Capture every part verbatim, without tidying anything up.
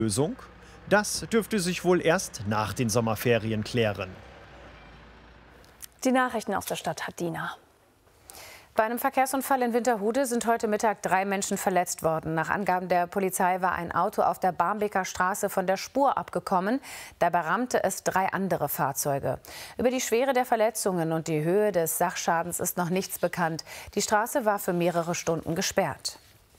Lösung? Das dürfte sich wohl erst nach den Sommerferien klären. Die Nachrichten aus der Stadt hat Dina. Bei einem Verkehrsunfall in Winterhude sind heute Mittag drei Menschen verletzt worden. Nach Angaben der Polizei war ein Auto auf der Barmbeker Straße von der Spur abgekommen. Dabei rammte es drei andere Fahrzeuge. Über die Schwere der Verletzungen und die Höhe des Sachschadens ist noch nichts bekannt. Die Straße war für mehrere Stunden gesperrt.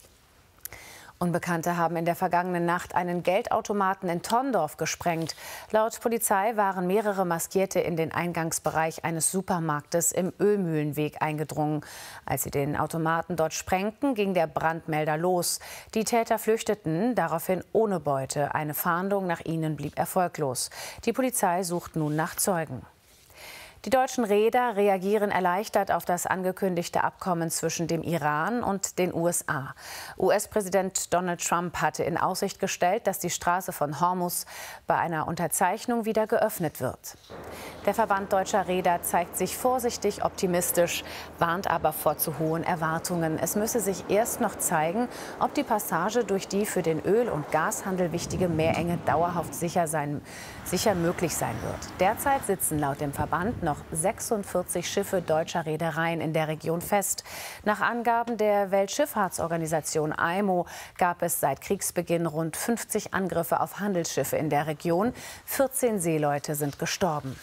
Unbekannte haben in der vergangenen Nacht einen Geldautomaten in Thorndorf gesprengt. Laut Polizei waren mehrere Maskierte in den Eingangsbereich eines Supermarktes im Ölmühlenweg eingedrungen. Als sie den Automaten dort sprengten, ging der Brandmelder los. Die Täter flüchteten, daraufhin ohne Beute. Eine Fahndung nach ihnen blieb erfolglos. Die Polizei sucht nun nach Zeugen. Die deutschen Reeder reagieren erleichtert auf das angekündigte Abkommen zwischen dem Iran und den U S A. U S-Präsident Donald Trump hatte in Aussicht gestellt, dass die Straße von Hormuz bei einer Unterzeichnung wieder geöffnet wird. Der Verband deutscher Reeder zeigt sich vorsichtig optimistisch, warnt aber vor zu hohen Erwartungen. Es müsse sich erst noch zeigen, ob die Passage durch die für den Öl- und Gashandel wichtige Meerenge dauerhaft sicher, sein, sicher möglich sein wird. Derzeit sitzen laut dem Verband noch sechsundvierzig Schiffe deutscher Reedereien in der Region fest. Nach Angaben der Weltschifffahrtsorganisation I M O gab es seit Kriegsbeginn rund fünfzig Angriffe auf Handelsschiffe in der Region. vierzehn Seeleute sind gestorben.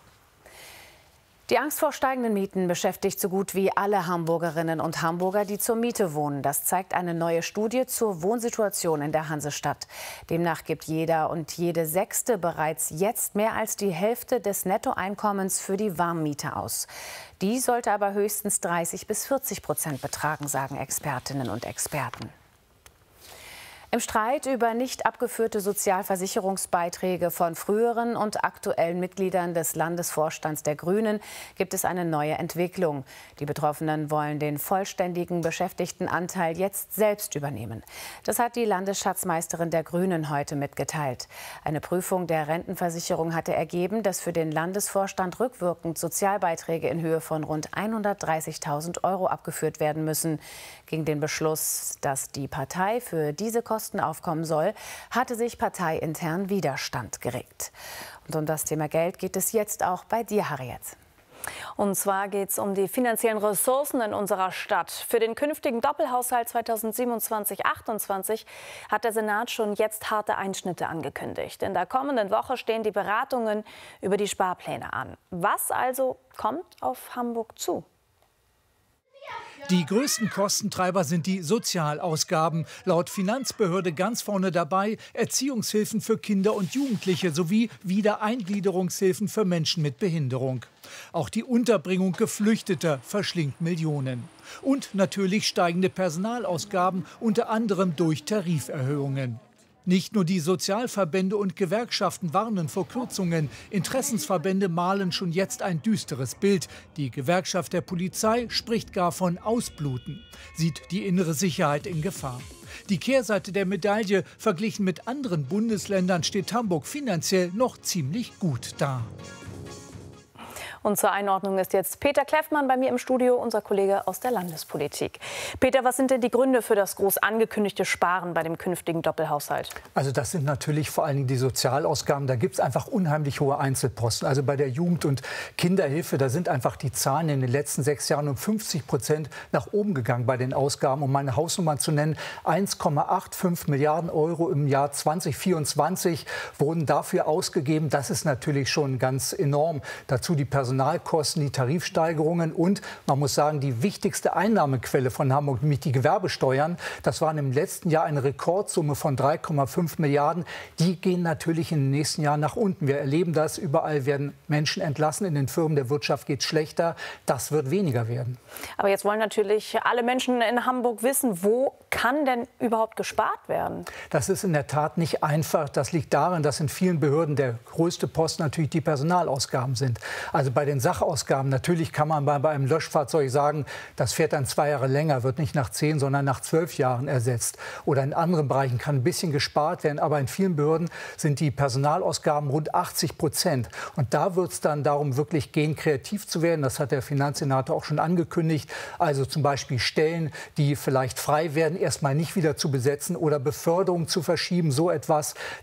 Die Angst vor steigenden Mieten beschäftigt so gut wie alle Hamburgerinnen und Hamburger, die zur Miete wohnen. Das zeigt eine neue Studie zur Wohnsituation in der Hansestadt. Demnach gibt jeder und jede Sechste bereits jetzt mehr als die Hälfte des Nettoeinkommens für die Warmmiete aus. Die sollte aber höchstens dreißig bis vierzig Prozent betragen, sagen Expertinnen und Experten. Im Streit über nicht abgeführte Sozialversicherungsbeiträge von früheren und aktuellen Mitgliedern des Landesvorstands der Grünen gibt es eine neue Entwicklung. Die Betroffenen wollen den vollständigen Beschäftigtenanteil jetzt selbst übernehmen. Das hat die Landesschatzmeisterin der Grünen heute mitgeteilt. Eine Prüfung der Rentenversicherung hatte ergeben, dass für den Landesvorstand rückwirkend Sozialbeiträge in Höhe von rund hundertdreißigtausend Euro abgeführt werden müssen. Gegen den Beschluss, dass die Partei für diese Kosten aufkommen soll, hatte sich parteiintern Widerstand geregt. Und um das Thema Geld geht es jetzt auch bei dir, Harriet. Und zwar geht es um die finanziellen Ressourcen in unserer Stadt. Für den künftigen Doppelhaushalt zweitausendsiebenundzwanzig achtundzwanzig hat der Senat schon jetzt harte Einschnitte angekündigt. In der kommenden Woche stehen die Beratungen über die Sparpläne an. Was also kommt auf Hamburg zu? Die größten Kostentreiber sind die Sozialausgaben. Laut Finanzbehörde ganz vorne dabei Erziehungshilfen für Kinder und Jugendliche sowie Wiedereingliederungshilfen für Menschen mit Behinderung. Auch die Unterbringung Geflüchteter verschlingt Millionen. Und natürlich steigende Personalausgaben, unter anderem durch Tariferhöhungen. Nicht nur die Sozialverbände und Gewerkschaften warnen vor Kürzungen. Interessensverbände malen schon jetzt ein düsteres Bild. Die Gewerkschaft der Polizei spricht gar von Ausbluten, sieht die innere Sicherheit in Gefahr. Die Kehrseite der Medaille: Verglichen mit anderen Bundesländern steht Hamburg finanziell noch ziemlich gut da. Und zur Einordnung ist jetzt Peter Kleffmann bei mir im Studio, unser Kollege aus der Landespolitik. Peter, was sind denn die Gründe für das groß angekündigte Sparen bei dem künftigen Doppelhaushalt? Also das sind natürlich vor allen Dingen die Sozialausgaben. Da gibt es einfach unheimlich hohe Einzelposten. Also bei der Jugend- und Kinderhilfe, da sind einfach die Zahlen in den letzten sechs Jahren um fünfzig Prozent nach oben gegangen bei den Ausgaben. Um meine Hausnummer zu nennen, eins Komma fünfundachtzig Milliarden Euro im Jahr zweitausendvierundzwanzig wurden dafür ausgegeben. Das ist natürlich schon ganz enorm. Dazu die Personal Personalkosten, die Tarifsteigerungen und, man muss sagen, die wichtigste Einnahmequelle von Hamburg, nämlich die Gewerbesteuern. Das waren im letzten Jahr eine Rekordsumme von drei Komma fünf Milliarden. Die gehen natürlich in den nächsten Jahren nach unten. Wir erleben das. Überall werden Menschen entlassen. In den Firmen der Wirtschaft geht es schlechter. Das wird weniger werden. Aber jetzt wollen natürlich alle Menschen in Hamburg wissen, wo kann denn überhaupt gespart werden? Das ist in der Tat nicht einfach. Das liegt daran, dass in vielen Behörden der größte Posten natürlich die Personalausgaben sind. Also bei den Sachausgaben, natürlich kann man bei, bei einem Löschfahrzeug sagen, das fährt dann zwei Jahre länger, wird nicht nach zehn, sondern nach zwölf Jahren ersetzt. Oder in anderen Bereichen kann ein bisschen gespart werden. Aber in vielen Behörden sind die Personalausgaben rund achtzig Prozent. Und da wird es dann darum, wirklich gehen, kreativ zu werden. Das hat der Finanzsenator auch schon angekündigt. Also zum Beispiel Stellen, die vielleicht frei werden, erstmal nicht wieder zu besetzen oder Beförderung zu verschieben, so etwas.